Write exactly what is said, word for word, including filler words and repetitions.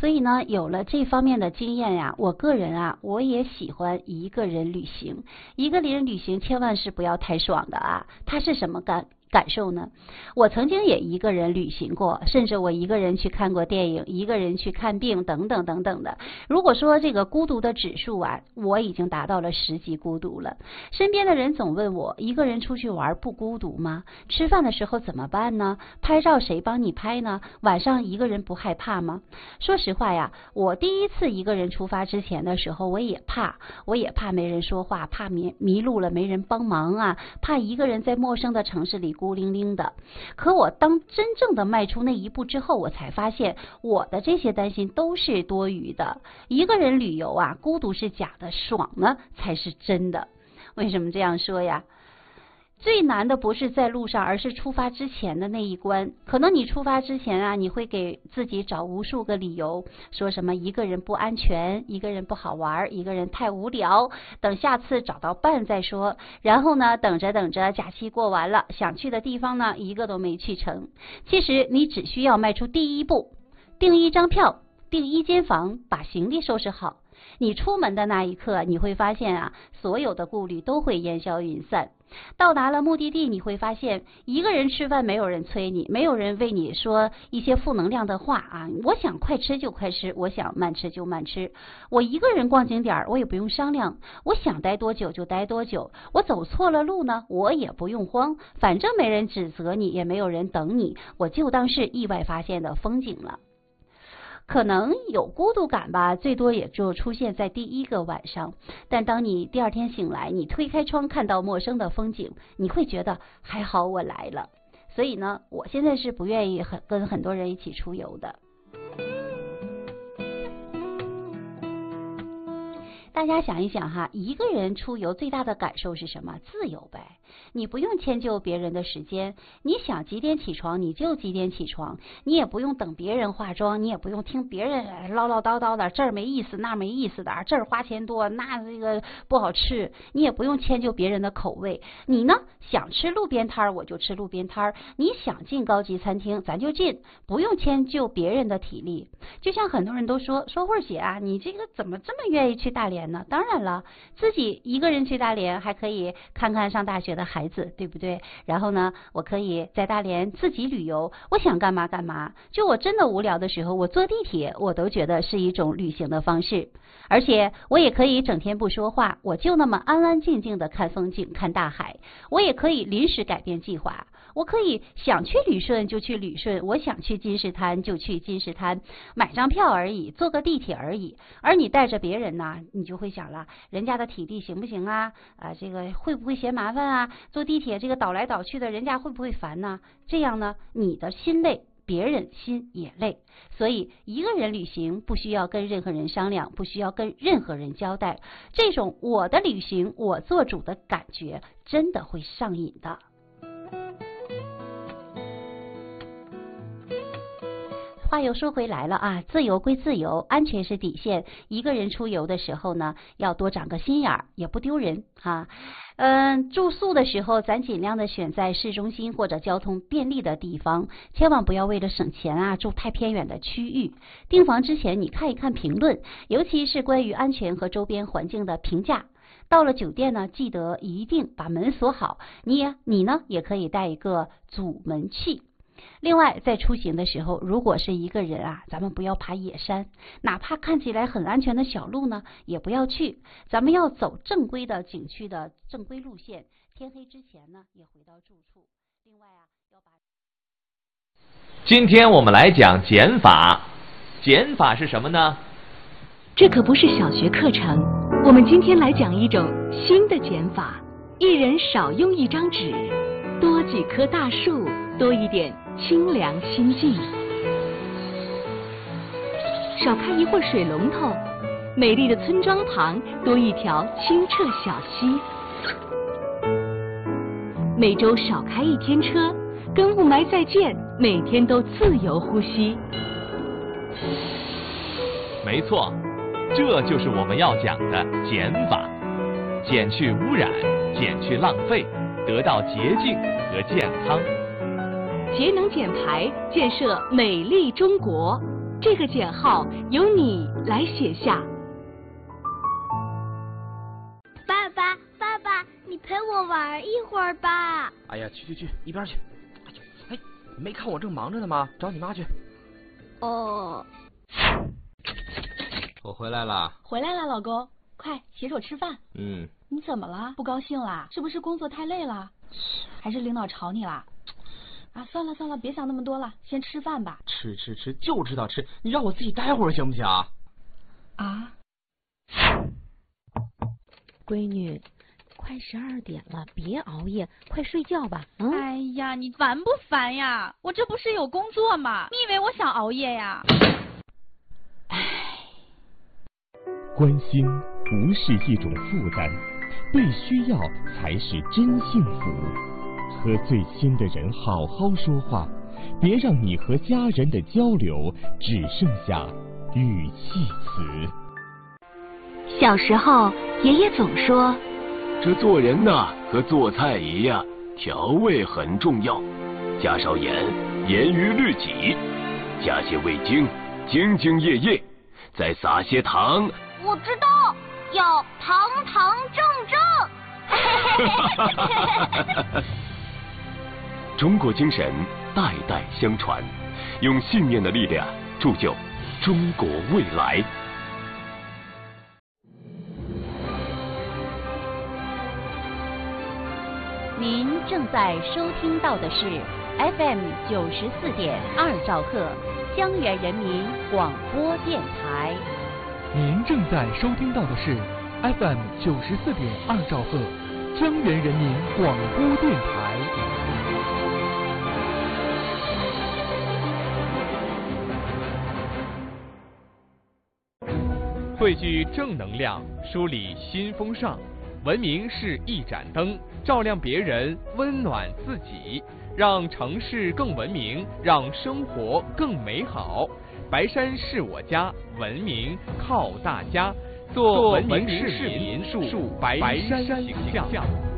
所以呢，有了这方面的经验呀，我个人啊，我也喜欢一个人旅行。一个人旅行千万是不要太爽的啊，它是什么感感受呢？我曾经也一个人旅行过，甚至我一个人去看过电影，一个人去看病，等等等等的。如果说这个孤独的指数啊，我已经达到了十级孤独了。身边的人总问我，一个人出去玩不孤独吗？吃饭的时候怎么办呢？拍照谁帮你拍呢？晚上一个人不害怕吗？说实话呀，我第一次一个人出发之前的时候，我也怕，我也怕没人说话，怕迷迷路了没人帮忙啊，怕一个人在陌生的城市里孤零零的。可我当真正的迈出那一步之后，我才发现我的这些担心都是多余的。一个人旅游啊，孤独是假的，爽呢才是真的。为什么这样说呀？最难的不是在路上，而是出发之前的那一关。可能你出发之前啊，你会给自己找无数个理由，说什么一个人不安全，一个人不好玩，一个人太无聊，等下次找到伴再说。然后呢，等着等着，假期过完了，想去的地方呢，一个都没去成。其实你只需要迈出第一步，订一张票，订一间房，把行李收拾好。你出门的那一刻，你会发现啊，所有的顾虑都会烟消云散。到达了目的地，你会发现一个人吃饭没有人催你，没有人为你说一些负能量的话啊。我想快吃就快吃，我想慢吃就慢吃。我一个人逛景点，我也不用商量，我想待多久就待多久。我走错了路呢，我也不用慌，反正没人指责你，也没有人等你，我就当是意外发现的风景了。可能有孤独感吧，最多也就出现在第一个晚上。但当你第二天醒来，你推开窗看到陌生的风景，你会觉得还好我来了。所以呢，我现在是不愿意很跟很多人一起出游的。大家想一想哈，一个人出游最大的感受是什么？自由呗。你不用迁就别人的时间，你想几点起床你就几点起床，你也不用等别人化妆，你也不用听别人唠唠叨叨的，这儿没意思那没意思的，这儿花钱多那这个不好吃，你也不用迁就别人的口味。你呢，想吃路边摊我就吃路边摊，你想进高级餐厅咱就进，不用迁就别人的体力。就像很多人都说说慧姐啊，你这个怎么这么愿意去大连呢？当然了，自己一个人去大连还可以看看上大学的孩子，对不对？然后呢，我可以在大连自己旅游，我想干嘛干嘛。就我真的无聊的时候，我坐地铁我都觉得是一种旅行的方式。而且我也可以整天不说话，我就那么安安静静的看风景看大海。我也可以临时改变计划，我可以想去旅顺就去旅顺，我想去金石滩就去金石滩，买张票而已，坐个地铁而已。而你带着别人呢，你就会想了，人家的体力行不行啊？啊，这个会不会嫌麻烦啊？坐地铁这个倒来倒去的，人家会不会烦呢？这样呢，你的心累，别人心也累。所以一个人旅行不需要跟任何人商量，不需要跟任何人交代，这种我的旅行我做主的感觉真的会上瘾的。话又说回来了啊，自由归自由，安全是底线。一个人出游的时候呢，要多长个心眼儿，也不丢人哈。嗯，住宿的时候咱尽量的选在市中心或者交通便利的地方，千万不要为了省钱啊住太偏远的区域。订房之前你看一看评论，尤其是关于安全和周边环境的评价。到了酒店呢，记得一定把门锁好，你也你呢也可以带一个阻门器。另外，在出行的时候，如果是一个人啊，咱们不要爬野山，哪怕看起来很安全的小路呢，也不要去。咱们要走正规的景区的正规路线，天黑之前呢，也回到住处。另外啊，要把。 今天我们来讲减法。减法是什么呢？ 这可不是小学课程，我们今天来讲一种新的减法：一人少用一张纸，多几棵大树，多一点清凉心境。少开一会儿水龙头，美丽的村庄旁多一条清澈小溪。每周少开一天车，跟雾霾再见，每天都自由呼吸。 没错，这就是我们要讲的减法，减去污染，减去浪费，得到洁净和健康。 节能减排，建设美丽中国。 这个减号由你来写下。 爸爸，爸爸，你陪我玩一会儿吧。 哎呀，去去去，一边去！哎呦，哎，没看我正忙着呢吗？找你妈去。 哦。 我回来了。 回来了，老公，快洗手吃饭。 嗯。 你怎么了？不高兴啦？是不是工作太累了？还是领导吵你啦？啊，算了算了，别想那么多了，先吃饭吧。 吃吃吃，就知道吃，你让我自己待会儿行不行？ 啊？ 闺女，快十二点了，别熬夜，快睡觉吧。嗯。 哎呀，你烦不烦呀？我这不是有工作吗？你以为我想熬夜呀？ 唉， 关心不是一种负担，被需要才是真幸福。和最亲的人好好说话，别让你和家人的交流只剩下语气词。 小时候，爷爷总说， 这做人呐，和做菜一样，调味很重要，加少盐，严于律己；加些味精，兢兢业业；再撒些糖。 我知道，要堂堂正正。 中国精神代代相传，用信念的力量铸就中国未来。 您正在收听到的是 F M 九十四点二兆赫江源人民广播电台。 您正在收听到的是 F M 九十四点二兆赫江源人民广播电台。 汇聚正能量，梳理新风尚。文明是一盏灯，照亮别人，温暖自己，让城市更文明，让生活更美好。白山是我家，文明靠大家。做文明市民，树白山形象。